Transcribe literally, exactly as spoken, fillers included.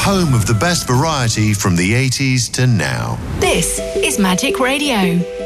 home of the best variety from the eighties to now. This is Magic Radio.